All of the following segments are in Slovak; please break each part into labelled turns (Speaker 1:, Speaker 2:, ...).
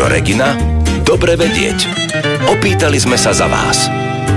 Speaker 1: Rádio Regina? Dobre vedieť. Opýtali sme sa za vás.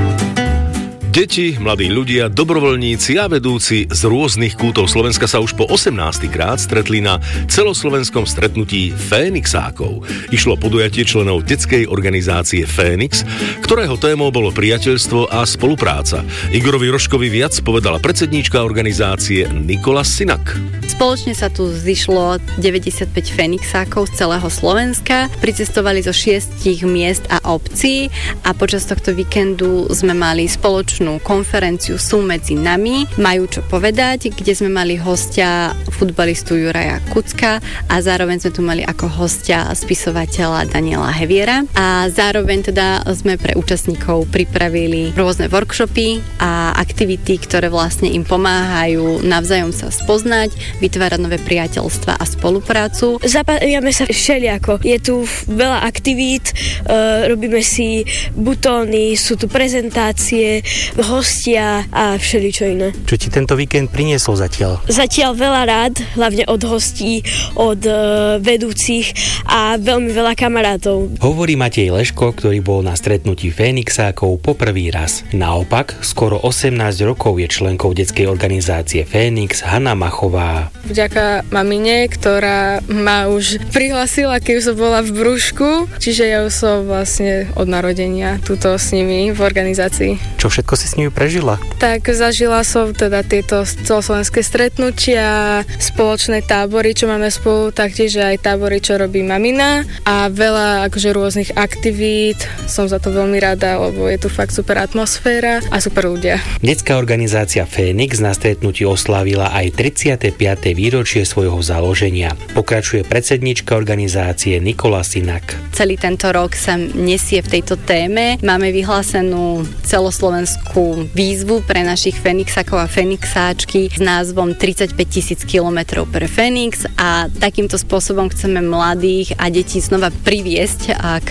Speaker 2: Deti, mladí ľudia, dobrovoľníci a vedúci z rôznych kútov Slovenska sa už po 18. krát stretli na celoslovenskom stretnutí Fénixákov. Išlo o podujatie členov detskej organizácie Fénix, ktorého témou bolo priateľstvo a spolupráca. Igorovi Rožkovi viac povedala predsedníčka organizácie Nikola Sinak.
Speaker 3: Spoločne sa tu zišlo 95 Fénixákov z celého Slovenska. Pricestovali zo 6 miest a obcí a počas tohto víkendu sme mali spoločnú konferenciu Sú medzi nami, majú čo povedať, kde sme mali hostia futbalistu Juraja Kucka a zároveň sme tu mali ako hostia spisovateľa Daniela Heviera a zároveň teda sme pre účastníkov pripravili rôzne workshopy a aktivity, ktoré vlastne im pomáhajú navzájom sa spoznať, vytvárať nové priateľstva a spoluprácu.
Speaker 4: Zapájame sa všeliako. Je tu veľa aktivít, robíme si butóny, sú tu prezentácie, hostia a všeličo iné.
Speaker 5: Čo ti tento víkend priniesol zatiaľ?
Speaker 4: Zatiaľ veľa rád, hlavne od hostí, od vedúcich a veľmi veľa kamarátov.
Speaker 5: Hovorí Matej Leško, ktorý bol na stretnutí Fénixákov po prvý raz. Naopak, skoro 18 rokov je členkou detskej organizácie Fénix Hanna Machová.
Speaker 6: Vďaka mamine, ktorá ma už prihlasila, keď som bola v brúšku, čiže ja už som vlastne od narodenia tuto s nimi v organizácii.
Speaker 5: Čo všetko si s nimi prežila?
Speaker 6: Tak zažila som teda tieto celoslovenské stretnutia, spoločné tábory, čo máme spolu, taktiež aj tábory, čo robí mamina a veľa akože rôznych aktivít. Som za to veľmi rada, lebo je tu fakt super atmosféra a super ľudia.
Speaker 5: Detská organizácia Fénix na stretnutí oslávila aj 35. výročie svojho založenia. Pokračuje predsedníčka organizácie Nikola Sinak.
Speaker 3: Celý tento rok sa nesie v tejto téme. Máme vyhlásenú celoslovenskú výzvu pre našich Fénixákov a Fénixáčky s názvom 35 000 kilometrov pre Fénix a takýmto spôsobom chceme mladých a detí znova priviesť k